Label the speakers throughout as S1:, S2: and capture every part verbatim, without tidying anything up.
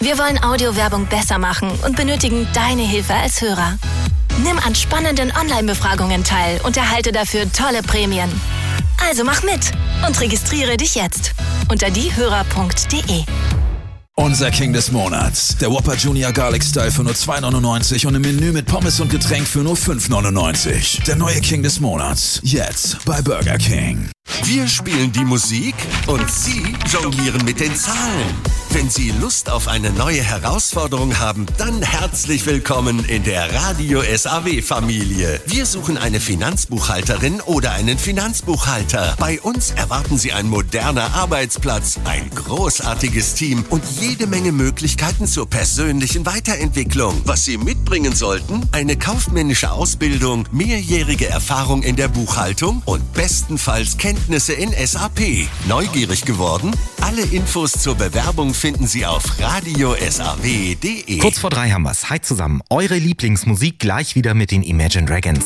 S1: Wir wollen Audiowerbung besser machen und benötigen deine Hilfe als Hörer. Nimm an spannenden Online-Befragungen teil und erhalte dafür tolle Prämien. Also mach mit und registriere dich jetzt unter diehörer punkt de.
S2: Unser King des Monats. Der Whopper Junior Garlic Style für nur zwei neunundneunzig und im Menü mit Pommes und Getränk für nur fünf neunundneunzig. Der neue King des Monats. Jetzt bei Burger King.
S3: Wir spielen die Musik und Sie jonglieren mit den Zahlen. Wenn Sie Lust auf eine neue Herausforderung haben, dann herzlich willkommen in der Radio S A W-Familie. Wir suchen eine Finanzbuchhalterin oder einen Finanzbuchhalter. Bei uns erwarten Sie ein moderner Arbeitsplatz, ein großartiges Team und jede Menge Möglichkeiten zur persönlichen Weiterentwicklung. Was Sie mitbringen sollten? Eine kaufmännische Ausbildung, mehrjährige Erfahrung in der Buchhaltung und bestenfalls Kenntnisse in S A P. Neugierig geworden? Alle Infos zur Bewerbung finden Sie auf radio s a w punkt de.
S4: Kurz vor drei haben wir's. Hi zusammen. Eure Lieblingsmusik gleich wieder mit den Imagine Dragons.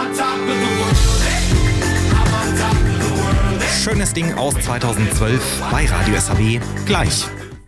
S4: Schönes Ding aus zweitausendzwölf bei Radio S A W. Gleich.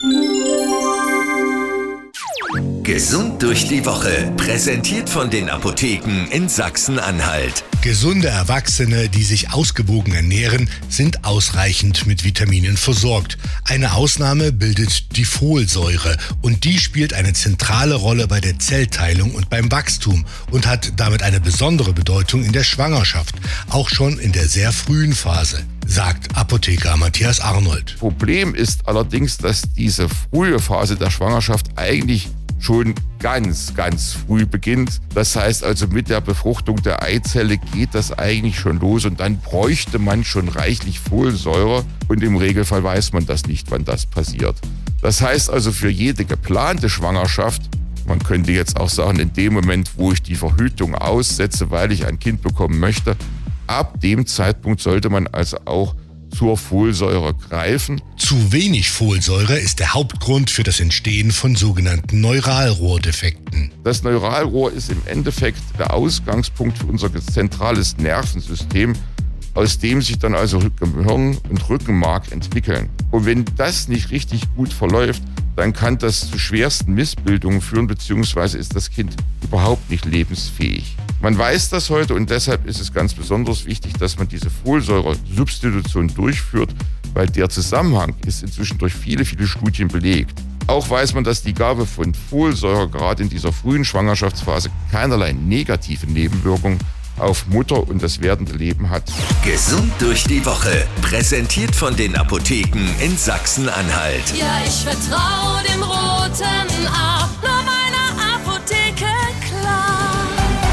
S3: Gesund durch die Woche, präsentiert von den Apotheken in Sachsen-Anhalt.
S5: Gesunde Erwachsene, die sich ausgewogen ernähren, sind ausreichend mit Vitaminen versorgt. Eine Ausnahme bildet die Folsäure und die spielt eine zentrale Rolle bei der Zellteilung und beim Wachstum und hat damit eine besondere Bedeutung in der Schwangerschaft, auch schon in der sehr frühen Phase, sagt Apotheker Matthias Arnold.
S6: Problem ist allerdings, dass diese frühe Phase der Schwangerschaft eigentlich schon ganz, ganz früh beginnt. Das heißt also, mit der Befruchtung der Eizelle geht das eigentlich schon los und dann bräuchte man schon reichlich Folsäure und im Regelfall weiß man das nicht, wann das passiert. Das heißt also, für jede geplante Schwangerschaft, man könnte jetzt auch sagen, in dem Moment, wo ich die Verhütung aussetze, weil ich ein Kind bekommen möchte, ab dem Zeitpunkt sollte man also auch zur Folsäure greifen.
S5: Zu wenig Folsäure ist der Hauptgrund für das Entstehen von sogenannten Neuralrohrdefekten.
S6: Das Neuralrohr ist im Endeffekt der Ausgangspunkt für unser zentrales Nervensystem, aus dem sich dann also Gehirn und Rückenmark entwickeln. Und wenn das nicht richtig gut verläuft, dann kann das zu schwersten Missbildungen führen, beziehungsweise ist das Kind überhaupt nicht lebensfähig. Man weiß das heute und deshalb ist es ganz besonders wichtig, dass man diese Folsäure-Substitution durchführt, weil der Zusammenhang ist inzwischen durch viele, viele Studien belegt. Auch weiß man, dass die Gabe von Folsäure gerade in dieser frühen Schwangerschaftsphase keinerlei negative Nebenwirkungen auf Mutter und das werdende Leben hat.
S3: Gesund durch die Woche, präsentiert von den Apotheken in Sachsen-Anhalt.
S7: Ja, ich vertraue dem roten A, nur meiner Apotheke, klar.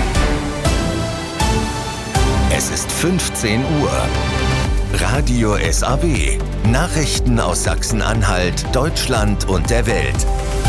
S3: Es ist fünfzehn Uhr. Radio S A W. Nachrichten aus Sachsen-Anhalt, Deutschland und der Welt.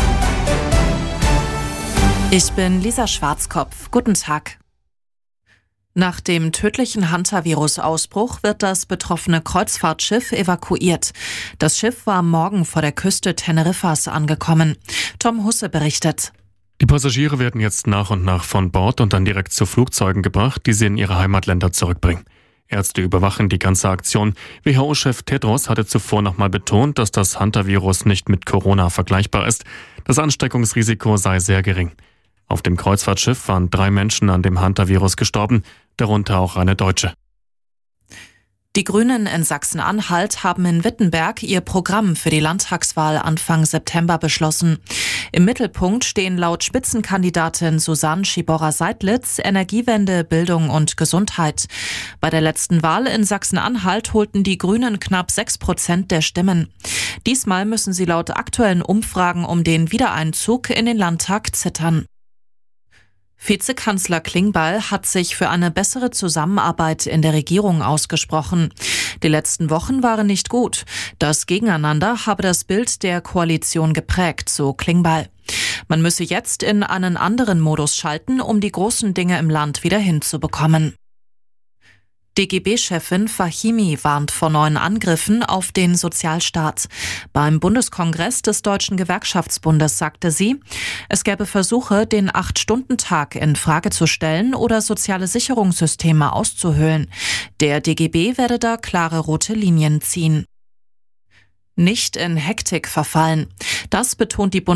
S8: Ich bin Lisa Schwarzkopf. Guten Tag. Nach dem tödlichen Hantavirus-Ausbruch wird das betroffene Kreuzfahrtschiff evakuiert. Das Schiff war am Morgen vor der Küste Teneriffas angekommen. Tom Husse berichtet.
S9: Die Passagiere werden jetzt nach und nach von Bord und dann direkt zu Flugzeugen gebracht, die sie in ihre Heimatländer zurückbringen. Ärzte überwachen die ganze Aktion. W H O-Chef Tedros hatte zuvor nochmal betont, dass das Hantavirus nicht mit Corona vergleichbar ist. Das Ansteckungsrisiko sei sehr gering. Auf dem Kreuzfahrtschiff waren drei Menschen an dem Hantavirus gestorben, darunter auch eine Deutsche.
S8: Die Grünen in Sachsen-Anhalt haben in Wittenberg ihr Programm für die Landtagswahl Anfang September beschlossen. Im Mittelpunkt stehen laut Spitzenkandidatin Susanne Schiborra-Seidlitz Energiewende, Bildung und Gesundheit. Bei der letzten Wahl in Sachsen-Anhalt holten die Grünen knapp sechs Prozent der Stimmen. Diesmal müssen sie laut aktuellen Umfragen um den Wiedereinzug in den Landtag zittern. Vizekanzler Klingbeil hat sich für eine bessere Zusammenarbeit in der Regierung ausgesprochen. Die letzten Wochen waren nicht gut. Das Gegeneinander habe das Bild der Koalition geprägt, so Klingbeil. Man müsse jetzt in einen anderen Modus schalten, um die großen Dinge im Land wieder hinzubekommen. D G B-Chefin Fahimi warnt vor neuen Angriffen auf den Sozialstaat. Beim Bundeskongress des Deutschen Gewerkschaftsbundes sagte sie, es gäbe Versuche, den Acht-Stunden-Tag in Frage zu stellen oder soziale Sicherungssysteme auszuhöhlen. Der D G B werde da klare rote Linien ziehen. Nicht in Hektik verfallen. Das betont die Bundes-